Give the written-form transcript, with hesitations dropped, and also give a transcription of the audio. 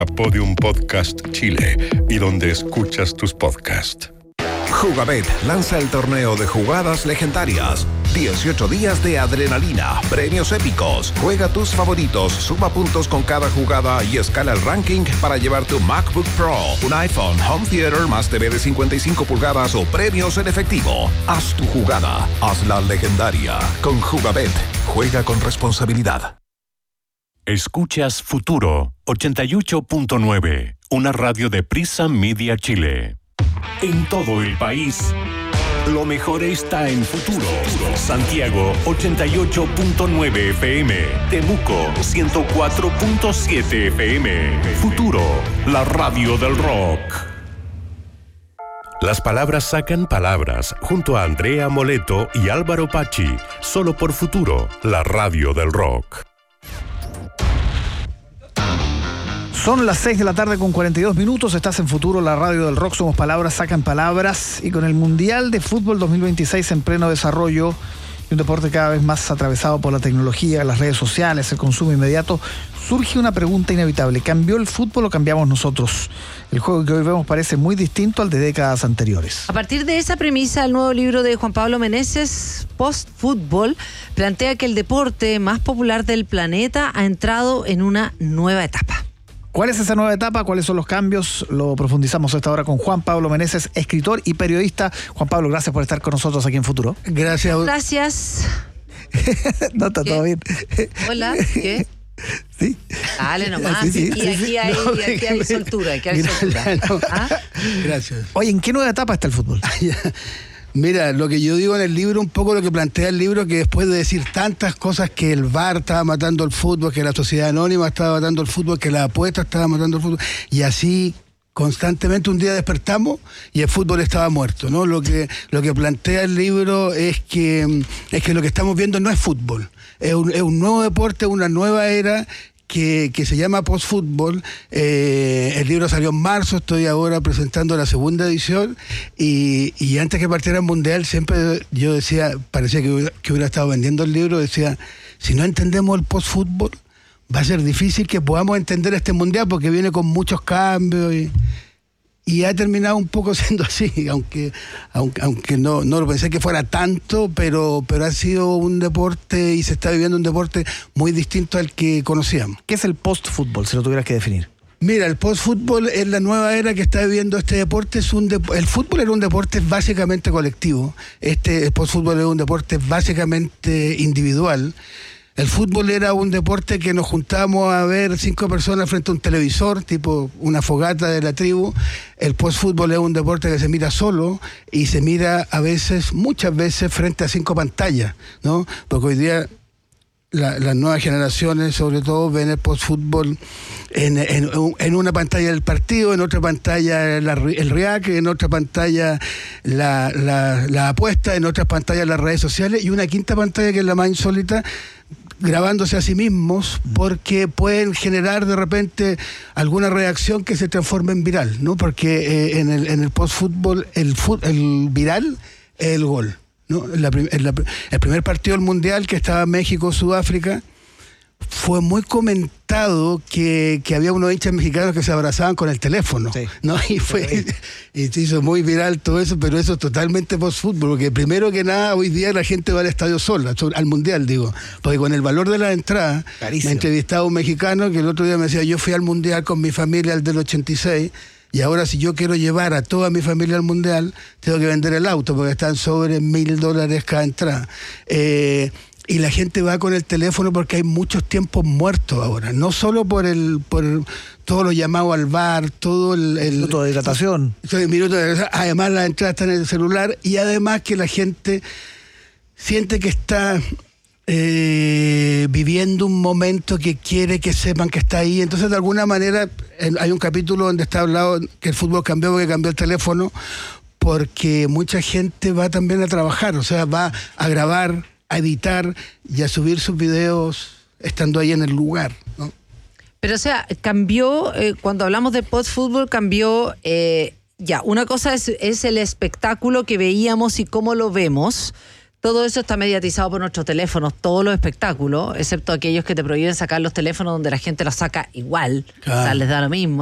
Podium Podcast Chile y donde escuchas tus podcasts. Jugabet lanza el torneo de jugadas legendarias. 18 días de adrenalina, premios épicos. Juega tus favoritos, suma puntos con cada jugada y escala el ranking para llevar tu MacBook Pro, un iPhone, home theater más TV de 55 pulgadas o premios en efectivo. Haz tu jugada, hazla legendaria. Con Jugabet, juega con responsabilidad. Escuchas Futuro 88.9, una radio de Prisa Media Chile. En todo el país, lo mejor está en Futuro. Santiago 88.9 FM, Temuco 104.7 FM. Futuro, la radio del rock. Las palabras sacan palabras, junto a Andrea Moleto y Álvaro Pachi, solo por Futuro, la radio del rock. Son las 6 de la tarde con 42 minutos, estás en Futuro, la radio del rock, somos palabras, sacan palabras, y con el Mundial de Fútbol 2026 en pleno desarrollo y un deporte cada vez más atravesado por la tecnología, las redes sociales, el consumo inmediato, surge una pregunta inevitable: ¿cambió el fútbol o cambiamos nosotros? El juego que hoy vemos parece muy distinto al de décadas anteriores. A partir de esa premisa, el nuevo libro de Juan Pablo Meneses, Post-Fútbol, plantea que el deporte más popular del planeta ha entrado en una nueva etapa. ¿Cuál es esa nueva etapa? ¿Cuáles son los cambios? Lo profundizamos a esta hora con Juan Pablo Meneses, escritor y periodista. Juan Pablo, gracias por estar con nosotros aquí en Futuro. Gracias. Gracias. No, está todo bien. Hola, ¿qué? Sí. Dale nomás. Sí, y aquí hay soltura, No. ¿Ah? Gracias. Oye, ¿en qué nueva etapa está el fútbol? Mira, lo que yo digo en el libro, un poco lo que plantea el libro, que después de decir tantas cosas, que el VAR estaba matando el fútbol, que la sociedad anónima estaba matando el fútbol, que la apuesta estaba matando el fútbol, y así constantemente un día despertamos y el fútbol estaba muerto, ¿no? Lo que plantea el libro es que lo que estamos viendo no es fútbol, es un nuevo deporte, una nueva era que se llama Post-Fútbol. El libro salió en marzo, estoy ahora presentando la segunda edición, y antes que partiera el Mundial siempre yo decía, parecía que hubiera estado vendiendo el libro, decía, si no entendemos el Post-Fútbol, va a ser difícil que podamos entender este Mundial, porque viene con muchos cambios y ha terminado un poco siendo así, aunque no lo pensé que fuera tanto, pero ha sido un deporte y se está viviendo un deporte muy distinto al que conocíamos. ¿Qué es el post-fútbol, si lo tuvieras que definir? Mira, el post-fútbol es la nueva era que está viviendo este deporte. El fútbol era un deporte básicamente colectivo, el post-fútbol es un deporte básicamente individual. El fútbol era un deporte que nos juntábamos a ver 5 personas frente a un televisor, tipo una fogata de la tribu. El post-fútbol es un deporte que se mira solo y se mira muchas veces frente a 5 pantallas, ¿no? Porque hoy día las nuevas generaciones, sobre todo, ven el post-fútbol en una pantalla del partido, en otra pantalla el RIAC, en otra pantalla la apuesta, en otras pantallas las redes sociales, y una quinta pantalla que es la más insólita, grabándose a sí mismos, porque pueden generar de repente alguna reacción que se transforme en viral, ¿no? Porque en el post-fútbol el viral es el gol, ¿no? El primer partido del Mundial, que estaba México-Sudáfrica, fue muy comentado que había unos hinchas mexicanos que se abrazaban con el teléfono, sí, ¿no? Y se hizo muy viral todo eso, pero eso es totalmente post-fútbol, porque primero que nada hoy día la gente va al estadio sola, al Mundial, digo, porque con el valor de la entrada, carísimo. Me entrevistaba un mexicano que el otro día me decía, yo fui al Mundial con mi familia, al del 86, y ahora si yo quiero llevar a toda mi familia al Mundial, tengo que vender el auto, porque están sobre $1,000 cada entrada. Y la gente va con el teléfono porque hay muchos tiempos muertos ahora, no solo por todo lo llamado al VAR, todo el minuto de hidratación. Además las entradas están en el celular, y además que la gente siente que está viviendo un momento que quiere que sepan que está ahí. Entonces, de alguna manera, hay un capítulo donde está hablado que el fútbol cambió porque cambió el teléfono, porque mucha gente va también a trabajar, o sea, va a grabar, a editar y a subir sus videos estando ahí en el lugar, ¿no? Pero, o sea, cambió, cuando hablamos de post-fútbol, cambió, una cosa es el espectáculo que veíamos y cómo lo vemos, Todo eso está mediatizado por nuestros teléfonos, todos los espectáculos, excepto aquellos que te prohíben sacar los teléfonos donde la gente los saca igual. Claro. O sea, les da lo mismo.